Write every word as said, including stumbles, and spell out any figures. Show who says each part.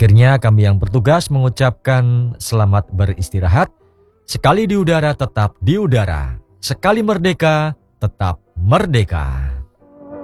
Speaker 1: Akhirnya kami yang bertugas mengucapkan selamat beristirahat. Sekali di udara tetap di udara. Sekali merdeka tetap merdeka.